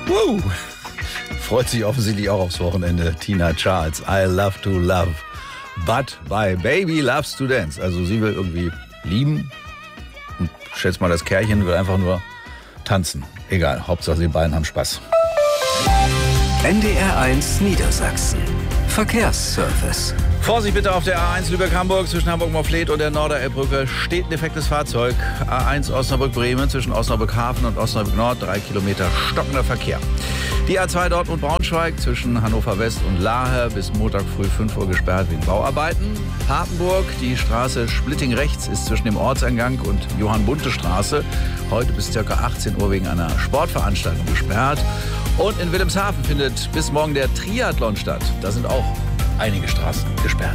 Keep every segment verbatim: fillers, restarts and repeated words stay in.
Woo. Freut sich offensichtlich auch aufs Wochenende. Tina Charles, I love to love, but my baby loves to dance. Also sie will irgendwie lieben und schätz mal, das Kerlchen will einfach nur tanzen. Egal, Hauptsache die beiden haben Spaß. N D R eins Niedersachsen. Verkehrsservice. Vorsicht bitte auf der A eins Lübeck-Hamburg zwischen Hamburg-Morfleet und der Norderelbbrücke steht ein defektes Fahrzeug. A eins Osnabrück-Bremen zwischen Osnabrück-Hafen und Osnabrück-Nord, drei Kilometer stockender Verkehr. Die A zwei Dortmund-Braunschweig zwischen Hannover-West und Lahe bis Montag früh fünf Uhr gesperrt wegen Bauarbeiten. Papenburg, die Straße Splitting rechts ist zwischen dem Ortseingang und Johann-Bunte-Straße heute bis ca. achtzehn Uhr wegen einer Sportveranstaltung gesperrt. Und in Wilhelmshaven findet bis morgen der Triathlon statt. Da sind auch einige Straßen gesperrt.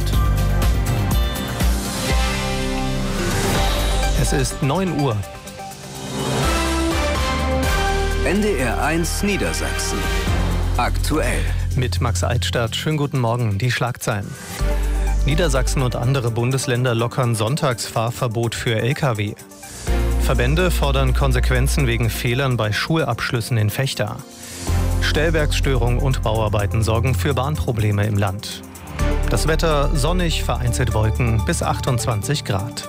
Es ist neun Uhr. N D R eins Niedersachsen. Aktuell. Mit Max Eitstadt. Schönen guten Morgen. Die Schlagzeilen. Niedersachsen und andere Bundesländer lockern Sonntagsfahrverbot für L K W. Verbände fordern Konsequenzen wegen Fehlern bei Schulabschlüssen in Vechta. Stellwerksstörungen und Bauarbeiten sorgen für Bahnprobleme im Land. Das Wetter sonnig, vereinzelt Wolken bis achtundzwanzig Grad.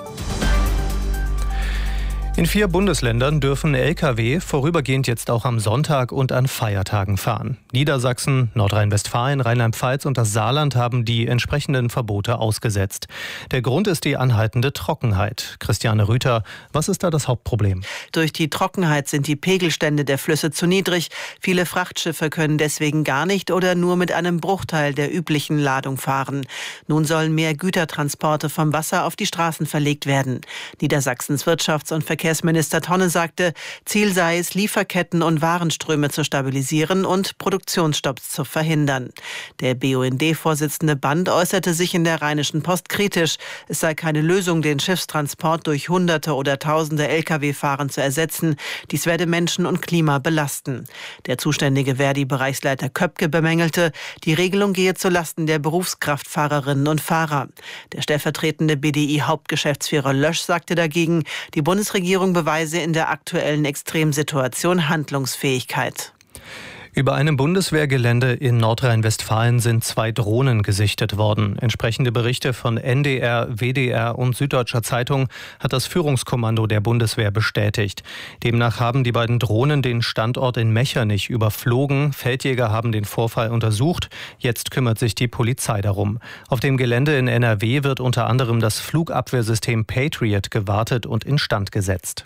In vier Bundesländern dürfen L K W vorübergehend jetzt auch am Sonntag und an Feiertagen fahren. Niedersachsen, Nordrhein-Westfalen, Rheinland-Pfalz und das Saarland haben die entsprechenden Verbote ausgesetzt. Der Grund ist die anhaltende Trockenheit. Christiane Rüther, was ist da das Hauptproblem? Durch die Trockenheit sind die Pegelstände der Flüsse zu niedrig. Viele Frachtschiffe können deswegen gar nicht oder nur mit einem Bruchteil der üblichen Ladung fahren. Nun sollen mehr Gütertransporte vom Wasser auf die Straßen verlegt werden. Niedersachsens Wirtschafts- und Verkehrsminister Verkehrsminister Tonne sagte, Ziel sei es, Lieferketten und Warenströme zu stabilisieren und Produktionsstopps zu verhindern. Der B U N D-Vorsitzende Band äußerte sich in der Rheinischen Post kritisch. Es sei keine Lösung, den Schiffstransport durch Hunderte oder Tausende L K W-Fahrern zu ersetzen. Dies werde Menschen und Klima belasten. Der zuständige Verdi-Bereichsleiter Köpke bemängelte, die Regelung gehe zulasten der Berufskraftfahrerinnen und Fahrer. Der stellvertretende B D I-Hauptgeschäftsführer Lösch sagte dagegen, die Bundesregierung beweise in der aktuellen Extremsituation Handlungsfähigkeit. Über einem Bundeswehrgelände in Nordrhein-Westfalen sind zwei Drohnen gesichtet worden. Entsprechende Berichte von N D R, W D R und Süddeutscher Zeitung hat das Führungskommando der Bundeswehr bestätigt. Demnach haben die beiden Drohnen den Standort in Mechernich überflogen. Feldjäger haben den Vorfall untersucht. Jetzt kümmert sich die Polizei darum. Auf dem Gelände in N R W wird unter anderem das Flugabwehrsystem Patriot gewartet und instand gesetzt.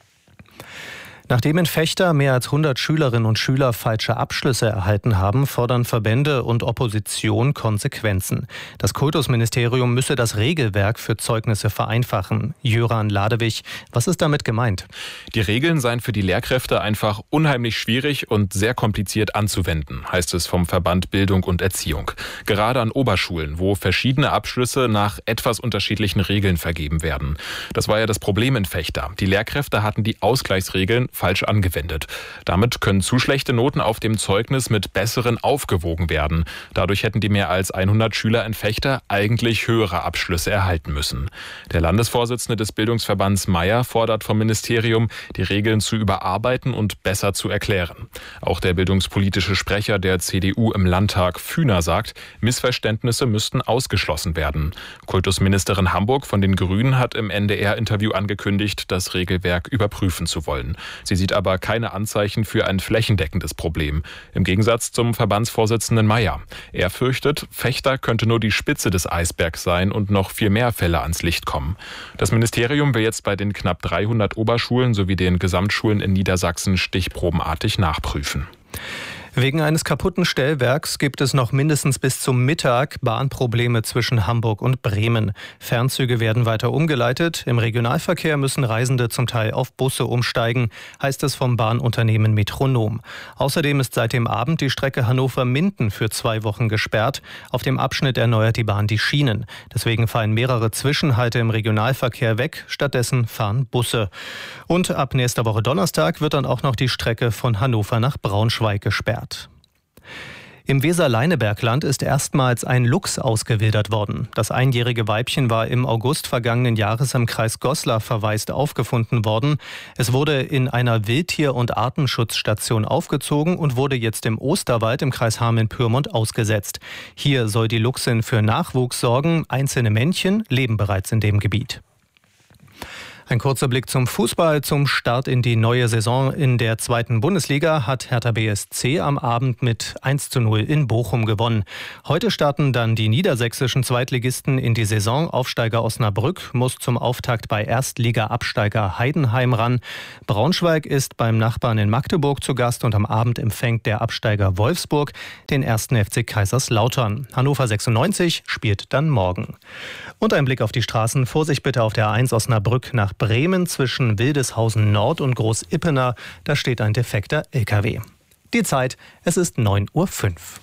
Nachdem in Vechta mehr als hundert Schülerinnen und Schüler falsche Abschlüsse erhalten haben, fordern Verbände und Opposition Konsequenzen. Das Kultusministerium müsse das Regelwerk für Zeugnisse vereinfachen. Jöran Ladewig, was ist damit gemeint? Die Regeln seien für die Lehrkräfte einfach unheimlich schwierig und sehr kompliziert anzuwenden, heißt es vom Verband Bildung und Erziehung. Gerade an Oberschulen, wo verschiedene Abschlüsse nach etwas unterschiedlichen Regeln vergeben werden. Das war ja das Problem in Vechta. Die Lehrkräfte hatten die Ausgleichsregeln falsch angewendet. Damit können zu schlechte Noten auf dem Zeugnis mit besseren aufgewogen werden. Dadurch hätten die mehr als hundert Schüler in Vechta eigentlich höhere Abschlüsse erhalten müssen. Der Landesvorsitzende des Bildungsverbands Meier fordert vom Ministerium, die Regeln zu überarbeiten und besser zu erklären. Auch der bildungspolitische Sprecher der C D U im Landtag, Fühner, sagt, Missverständnisse müssten ausgeschlossen werden. Kultusministerin Hamburg von den Grünen hat im N D R-Interview angekündigt, das Regelwerk überprüfen zu wollen. Sie sieht aber keine Anzeichen für ein flächendeckendes Problem. Im Gegensatz zum Verbandsvorsitzenden Meier. Er fürchtet, Vechta könnte nur die Spitze des Eisbergs sein und noch viel mehr Fälle ans Licht kommen. Das Ministerium will jetzt bei den knapp dreihundert Oberschulen sowie den Gesamtschulen in Niedersachsen stichprobenartig nachprüfen. Wegen eines kaputten Stellwerks gibt es noch mindestens bis zum Mittag Bahnprobleme zwischen Hamburg und Bremen. Fernzüge werden weiter umgeleitet. Im Regionalverkehr müssen Reisende zum Teil auf Busse umsteigen, heißt es vom Bahnunternehmen Metronom. Außerdem ist seit dem Abend die Strecke Hannover-Minden für zwei Wochen gesperrt. Auf dem Abschnitt erneuert die Bahn die Schienen. Deswegen fallen mehrere Zwischenhalte im Regionalverkehr weg. Stattdessen fahren Busse. Und ab nächster Woche Donnerstag wird dann auch noch die Strecke von Hannover nach Braunschweig gesperrt. Im Weser-Leinebergland ist erstmals ein Luchs ausgewildert worden. Das einjährige Weibchen war im August vergangenen Jahres im Kreis Goslar verwaist aufgefunden worden. Es wurde in einer Wildtier- und Artenschutzstation aufgezogen und wurde jetzt im Osterwald im Kreis Hameln-Pyrmont ausgesetzt. Hier soll die Luchsin für Nachwuchs sorgen. Einzelne Männchen leben bereits in dem Gebiet. Ein kurzer Blick zum Fußball. Zum Start in die neue Saison in der zweiten Bundesliga hat Hertha B S C am Abend mit eins zu null in Bochum gewonnen. Heute starten dann die niedersächsischen Zweitligisten in die Saison. Aufsteiger Osnabrück muss zum Auftakt bei Erstliga-Absteiger Heidenheim ran. Braunschweig ist beim Nachbarn in Magdeburg zu Gast und am Abend empfängt der Absteiger Wolfsburg den ersten F C Kaiserslautern. Hannover sechsundneunzig spielt dann morgen. Und ein Blick auf die Straßen. Vorsicht bitte auf der A eins Osnabrück nach Bremen zwischen Wildeshausen Nord und Groß-Ippener. Da steht ein defekter L K W. Die Zeit, es ist neun Uhr fünf.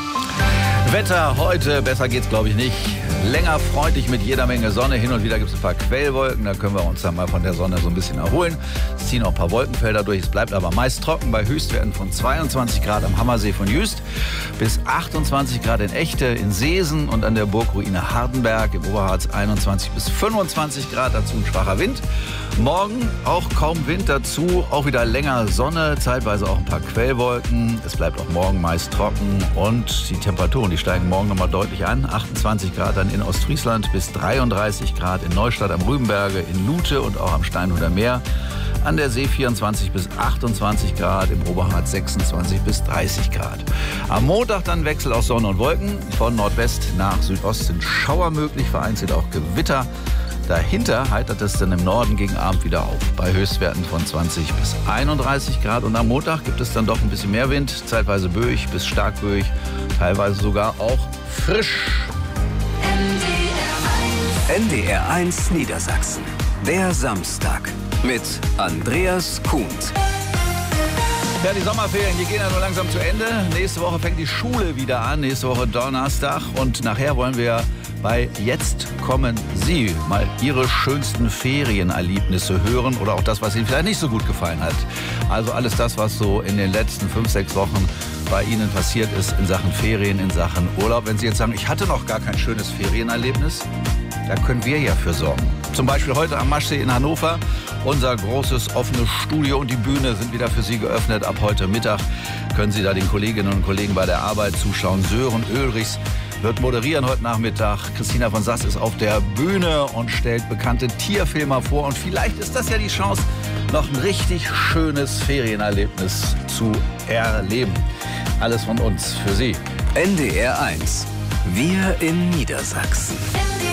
Wetter heute, besser geht's glaube ich nicht. Länger freundlich mit jeder Menge Sonne. Hin und wieder gibt es ein paar Quellwolken. Da können wir uns dann mal von der Sonne so ein bisschen erholen. Es ziehen auch ein paar Wolkenfelder durch. Es bleibt aber meist trocken bei Höchstwerten von zweiundzwanzig Grad am Hammersee von Jüst bis achtundzwanzig Grad in Echte, in Seesen und an der Burgruine Hardenberg. Im Oberharz einundzwanzig bis fünfundzwanzig Grad, dazu ein schwacher Wind. Morgen auch kaum Wind, dazu auch wieder länger Sonne, zeitweise auch ein paar Quellwolken. Es bleibt auch morgen meist trocken und die Temperaturen, die steigen morgen nochmal deutlich an. achtundzwanzig Grad dann in Ostfriesland bis dreiunddreißig Grad in Neustadt am Rübenberge, in Lute und auch am Steinhuder Meer. An der See vierundzwanzig bis achtundzwanzig Grad, im Oberharz sechsundzwanzig bis dreißig Grad. Am Montag dann Wechsel aus Sonne und Wolken. Von Nordwest nach Südost sind Schauer möglich, vereinzelt auch Gewitter. Dahinter heitert es dann im Norden gegen Abend wieder auf, bei Höchstwerten von zwanzig bis einunddreißig Grad. Und am Montag gibt es dann doch ein bisschen mehr Wind, zeitweise böig bis stark böig, teilweise sogar auch frisch. N D R eins Niedersachsen. Der Samstag mit Andreas Kuhnt. Ja, die Sommerferien, die gehen ja nur langsam zu Ende. Nächste Woche fängt die Schule wieder an, nächste Woche Donnerstag. Und nachher wollen wir bei Jetzt kommen Sie mal Ihre schönsten Ferienerlebnisse hören oder auch das, was Ihnen vielleicht nicht so gut gefallen hat. Also alles das, was so in den letzten fünf, sechs Wochen bei Ihnen passiert ist in Sachen Ferien, in Sachen Urlaub. Wenn Sie jetzt sagen, ich hatte noch gar kein schönes Ferienerlebnis, da können wir ja für sorgen. Zum Beispiel heute am Maschsee in Hannover. Unser großes offenes Studio und die Bühne sind wieder für Sie geöffnet. Ab heute Mittag können Sie da den Kolleginnen und Kollegen bei der Arbeit zuschauen. Sören Oelrichs wird moderieren heute Nachmittag. Christina von Sass ist auf der Bühne und stellt bekannte Tierfilmer vor. Und vielleicht ist das ja die Chance, noch ein richtig schönes Ferienerlebnis zu erleben. Alles von uns für Sie. N D R eins. Wir in Niedersachsen.